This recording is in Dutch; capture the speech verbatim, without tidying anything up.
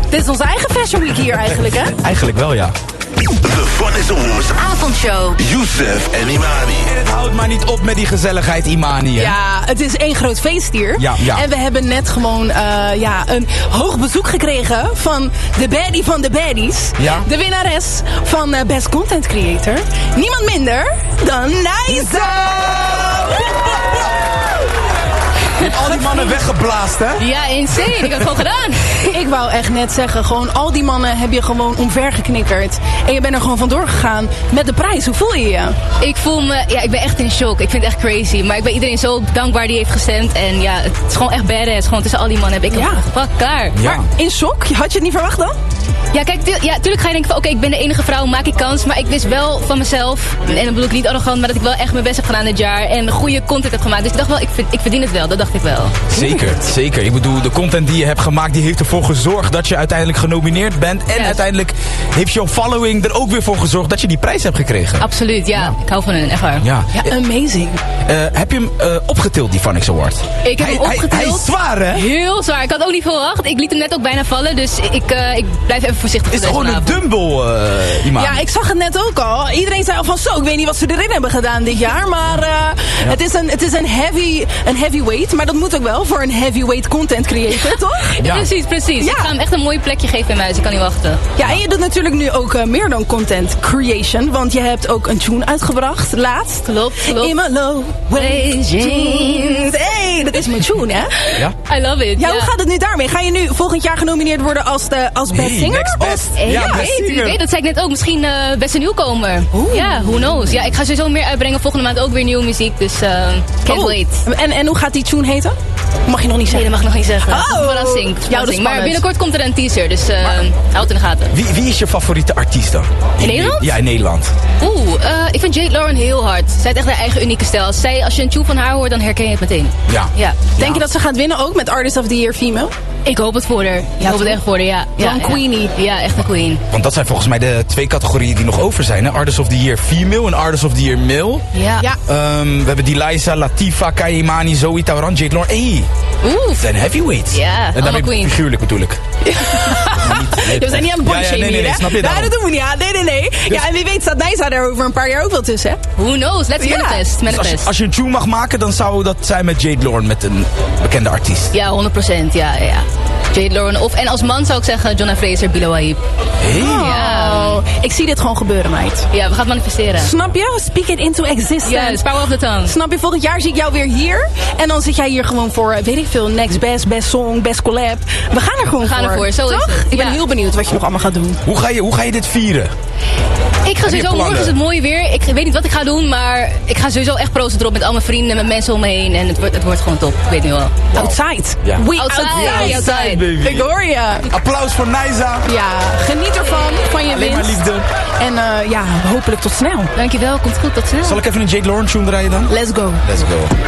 Dit is onze eigen Fashion Week hier eigenlijk, hè? Eigenlijk wel, ja. De Funnies Awards avondshow. Youssef en Imani. En het houdt maar niet op met die gezelligheid, Imani. Hè? Ja, het is één groot feest hier. Ja, ja. En we hebben net gewoon uh, ja, een hoog bezoek gekregen van de baddie van de baddies. Ja. De winnares van uh, Best Content Creator. Niemand minder dan Niza! Je hebt al die mannen weggeblaast, hè? Ja, insane. Ik heb het gewoon gedaan. Ik wou echt net zeggen, gewoon al die mannen heb je gewoon omvergeknikkerd. En je bent er gewoon vandoor gegaan met de prijs. Hoe voel je je? Ik voel me, ja, ik ben echt in shock. Ik vind het echt crazy. Maar ik ben iedereen zo dankbaar die heeft gestemd. En ja, het is gewoon echt badass. Gewoon tussen al die mannen heb ik Ja. hem gepakt. Klaar. Ja. Maar in shock? Had je het niet verwacht dan? Ja, kijk, tu- ja, tuurlijk ga je denken van, oké, okay, ik ben de enige vrouw, maak ik kans. Maar ik wist wel van mezelf, en dan bedoel ik niet arrogant, maar dat ik wel echt mijn best heb gedaan dit jaar. En goede content heb gemaakt. Dus ik dacht wel, ik, vind, ik verdien het wel. Dat dacht ik wel. Zeker, zeker. Ik bedoel, de content die je hebt gemaakt, die heeft ervoor gezorgd dat je uiteindelijk genomineerd bent. En Yes. uiteindelijk heeft jouw following er ook weer voor gezorgd dat je die prijs hebt gekregen. Absoluut, ja. ja. Ik hou van hun, echt waar. Ja. Ja, amazing. Uh, heb je hem uh, opgetild, die Funnies Award? Ik heb hij, hem opgetild. Hij, hij is zwaar, hè? Heel zwaar. Ik had ook niet verwacht. Ik liet hem net ook bijna vallen. Dus ik, uh, ik blijf even voorzichtig. Het is gewoon een dumbbell, uh, Imani. Ja, ik zag het net ook al. Iedereen zei al van zo, ik weet niet wat ze erin hebben gedaan dit jaar. Maar uh, ja. het is, een, het is een, heavy, een heavyweight. Maar dat moet ook wel voor een heavyweight content creator, toch? Ja. Precies, precies. Ja. Ik ga hem echt een mooi plekje geven in mijn huis. Ik kan niet wachten. Ja, en je doet natuurlijk nu ook uh, meer dan content creation. Want je hebt ook een tune uitgebracht, laatst. Klopt, klopt. In my low waist jeans. Hey, dat is mijn tune, hè? Ja. I love it. Ja, ja, hoe gaat het nu daarmee? Ga je nu volgend jaar genomineerd worden als, de, als best Hey, singer? next best. Hey, Ja, ja, best weet, singer. weet, dat zei ik net ook. Misschien uh, best een nieuwkomer. Oeh. Ja, who knows. Ja, ik ga sowieso meer uitbrengen. Volgende maand ook weer nieuwe muziek. Dus uh, can't Oh. wait. En, en hoe gaat die tune heten? Mag je nog niet Nee, zeggen. dat mag ik nog niet zeggen. Oh. Dat is een verrassing. Dat is een Ja, dat is verrassing. Maar spannend. binnenkort komt er een teaser. Dus uh, Maar- houd het in de gaten. Wie, wie is je favoriete artiest dan? In Nederland? Ja, in Nederland. Oeh, uh, ik vind Jade Lauren heel hard. Zij heeft echt haar eigen unieke stijl. Als, zij, als je een tune van haar hoort, dan herken je het meteen. Ja. Ja. Denk je dat ze gaat winnen ook met Artist of the Year Female? Ik hoop het voor haar. Ik Ja, hoop toch? het echt voor haar, ja. ja Zo'n ja. queenie. Ja, echt een queen. Want dat zijn volgens mij de twee categorieën die nog over zijn. Hè? Artist of the Year Female en Artist of the Year Male. Ja. Ja. Um, we hebben Deliza, Latifa, Kai Imani, Zoe Tauran, Jade Lauren. Hey, Oeh. dat zijn heavyweights. Ja, En allemaal daarmee queens. figuurlijk bedoel ik. We zijn niet aan het Ja, ja, bodyshamen nee, nee, hier, nee, hè? snap je Nee, daarom. dat doen we niet aan. Nee, nee, nee. Ja, en wie weet staat Niza daar over een paar jaar ook wel tussen, hè? Who knows? Let's Ja. manifest. Dus als, je, Manifest. als je een tune mag maken, dan zou dat zijn met Jade Lauren, met een bekende artiest. Ja, honderd procent. Ja, ja, ja. Jade Lauren. Of, en als man zou ik zeggen Jonna Fraser, Bilo Wahib. Hey. Ja. Oh, ik zie dit gewoon gebeuren, meid. Ja, we gaan het manifesteren. Snap je? Speak it into existence. Ja, it's power of the tongue. Snap je? Volgend jaar zie ik jou weer hier. En dan zit jij hier gewoon voor, weet ik veel, next best, best song, best collab. We gaan er gewoon We gaan voor. ervoor, zo is Toch? het. Ik ben Ja. heel benieuwd wat je nog allemaal gaat doen. Hoe, ga je, hoe ga je dit vieren? Ik ga je sowieso, plannen? morgen is het mooi weer. Ik weet niet wat ik ga doen, maar ik ga sowieso echt proosten erop met al mijn vrienden en met mensen om me heen. En het wordt, het wordt gewoon top. Ik weet niet wel. Outside. Ja. We Outside. outside. Outside. baby. Ik hoor je. Applaus voor Niza. Ja, geniet ervan, van je Alleen maar winst. liefde. En uh, ja, hopelijk tot snel. Dankjewel, komt goed, tot snel. Zal ik even een Jade Lauren tune draaien dan? Let's go. Let's go.